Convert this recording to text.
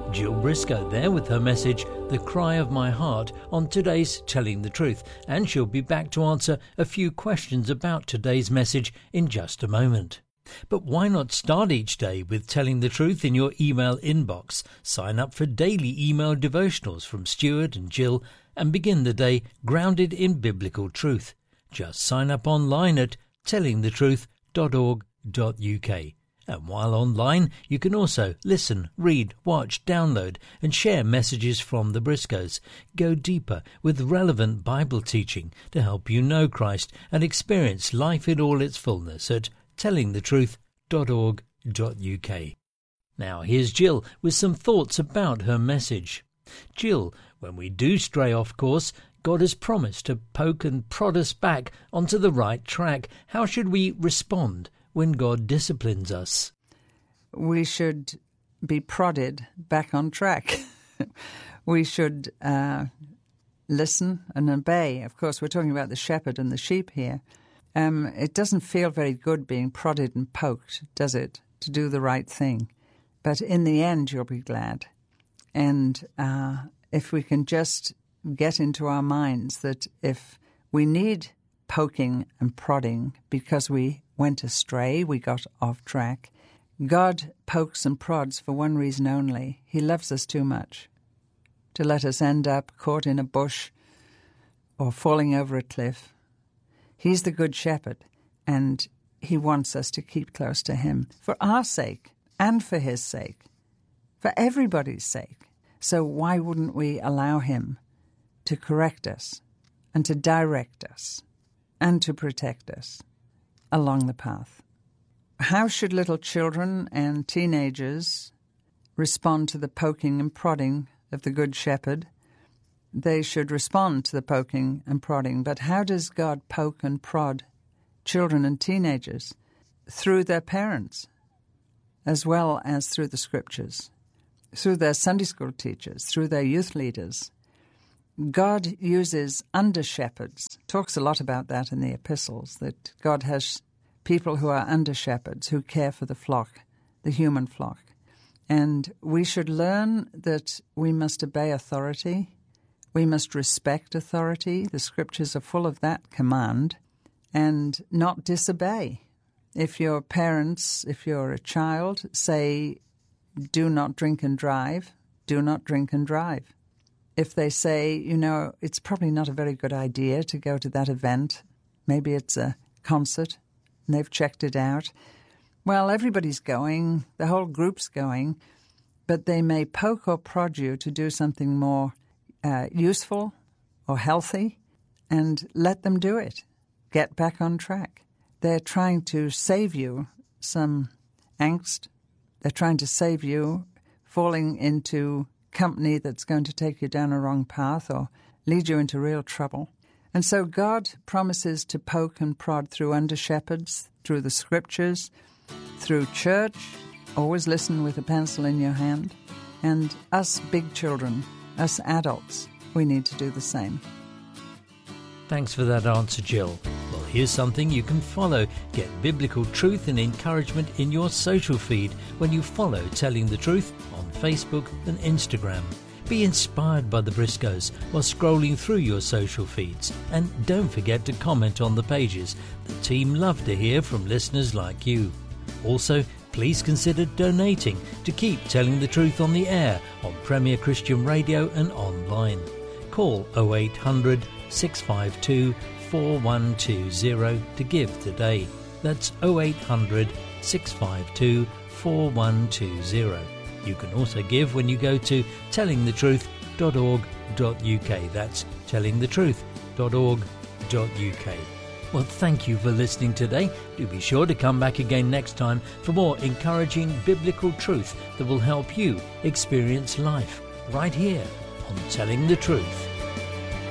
Jill Briscoe there with her message, The Cry of My Heart, on today's Telling the Truth, and she'll be back to answer a few questions about today's message in just a moment. But why not start each day with Telling the Truth in your email inbox? Sign up for daily email devotionals from Stuart and Jill and begin the day grounded in biblical truth. Just sign up online at tellingthetruth.org.uk. And while online, you can also listen, read, watch, download and share messages from the Briscoes. Go deeper with relevant Bible teaching to help you know Christ and experience life in all its fullness at tellingthetruth.org.uk. Now here's Jill with some thoughts about her message. Jill, when we do stray off course, God has promised to poke and prod us back onto the right track. How should we respond when God disciplines us? We should be prodded back on track. We should listen and obey. Of course, we're talking about the shepherd and the sheep here. It doesn't feel very good being prodded and poked, does it, to do the right thing? But in the end, you'll be glad. And if we can just get into our minds that if we need poking and prodding because we went astray, we got off track, God pokes and prods for one reason only. He loves us too much to let us end up caught in a bush or falling over a cliff. He's the good shepherd, and he wants us to keep close to him for our sake and for his sake, for everybody's sake. So why wouldn't we allow him to correct us and to direct us and to protect us along the path? How should little children and teenagers respond to the poking and prodding of the Good Shepherd? They should respond to the poking and prodding. But how does God poke and prod children and teenagers? Through their parents, as well as through the Scriptures, through their Sunday school teachers, through their youth leaders. God uses under-shepherds. Talks a lot about that in the epistles, that God has people who are under-shepherds who care for the flock, the human flock. And we should learn that we must obey authority. We must respect authority. The Scriptures are full of that command, and not disobey. If your parents, if you're a child, say, do not drink and drive, do not drink and drive. If they say, it's probably not a very good idea to go to that event, maybe it's a concert, and they've checked it out. Well, everybody's going, the whole group's going, but they may poke or prod you to do something more useful or healthy, and let them do it. Get back on track. They're trying to save you some angst. They're trying to save you falling into company that's going to take you down a wrong path or lead you into real trouble. And so God promises to poke and prod through under-shepherds, through the Scriptures, through church. Always listen with a pencil in your hand. And us big children, us adults, we need to do the same. Thanks for that answer, Jill. Well, here's something you can follow. Get biblical truth and encouragement in your social feed when you follow Telling the Truth on Facebook and Instagram. Be inspired by the Briscoes while scrolling through your social feeds. And don't forget to comment on the pages. The team love to hear from listeners like you. Also, please consider donating to keep Telling the Truth on the air on Premier Christian Radio and online. Call 0800 652 4120 to give today. That's 0800 652 4120. You can also give when you go to tellingthetruth.org.uk. That's tellingthetruth.org.uk. Well, thank you for listening today. Do be sure to come back again next time for more encouraging biblical truth that will help you experience life right here on Telling the Truth.